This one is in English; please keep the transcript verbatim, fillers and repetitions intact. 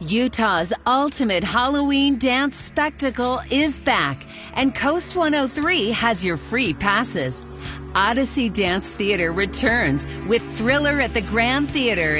Utah's ultimate Halloween dance spectacle is back, and Coast one oh three has your free passes. Odyssey Dance Theater returns with Thriller at the Grand Theater